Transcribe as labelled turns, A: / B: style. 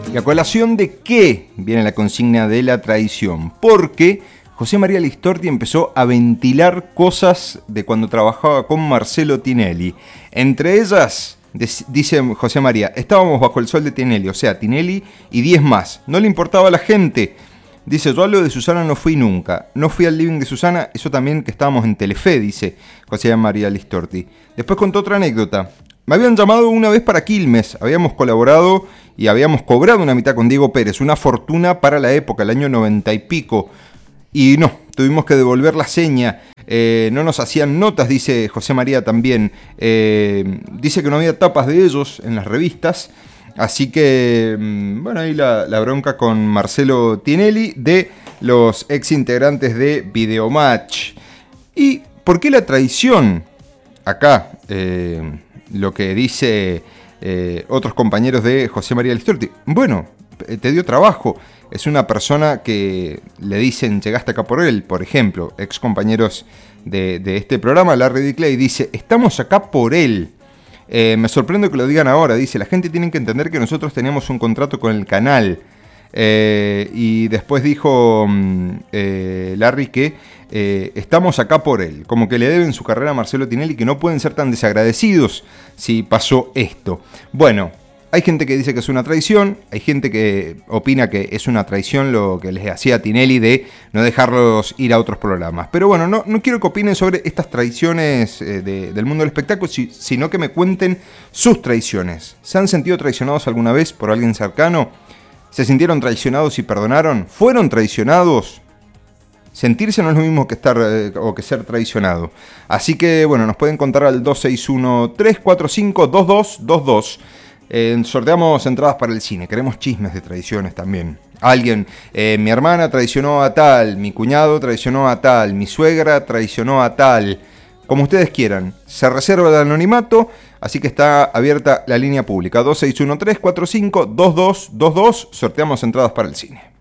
A: ¿Y a colación de qué viene la consigna de la traición? Porque José María Listorti empezó a ventilar cosas de cuando trabajaba con Marcelo Tinelli. Entre ellas, dice José María, estábamos bajo el sol de Tinelli, o sea, Tinelli y 10 más. No le importaba a la gente. Dice, yo a lo de Susana no fui nunca. No fui al living de Susana, eso también que estábamos en Telefe, dice José María Listorti. Después contó otra anécdota. Me habían llamado una vez para Quilmes, habíamos colaborado y habíamos cobrado una mitad con Diego Pérez, una fortuna para la época, el año 90 y pico. Y no, tuvimos que devolver la seña, no nos hacían notas, dice José María también. Dice que no había tapas de ellos en las revistas, así que, bueno, ahí la bronca con Marcelo Tinelli de los ex integrantes de Videomatch. ¿Y por qué la traición? Acá, lo que dice otros compañeros de José María Listorti. Bueno, te dio trabajo. Es una persona que le dicen, llegaste acá por él, por ejemplo, ex compañeros de este programa, Larry D. Clay, dice, estamos acá por él. Me sorprende que lo digan ahora, dice, la gente tiene que entender que nosotros teníamos un contrato con el canal. Y después dijo Larry que estamos acá por él, como que le deben su carrera a Marcelo Tinelli, que no pueden ser tan desagradecidos si pasó esto. Bueno, hay gente que dice que es una traición, hay gente que opina que es una traición lo que les hacía a Tinelli de no dejarlos ir a otros programas. Pero bueno, no quiero que opinen sobre estas traiciones del mundo del espectáculo, sino que me cuenten sus traiciones. ¿Se han sentido traicionados alguna vez por alguien cercano? ¿Se sintieron traicionados y perdonaron? ¿Fueron traicionados? Sentirse no es lo mismo que estar o que ser traicionado. Así que, bueno, nos pueden contar al 261-345-2222. Sorteamos entradas para el cine. Queremos chismes de traiciones también. Alguien, mi hermana traicionó a tal, mi cuñado traicionó a tal, mi suegra traicionó a tal. Como ustedes quieran. Se reserva el anonimato, así que está abierta la línea pública. 261-345-2222. Sorteamos entradas para el cine.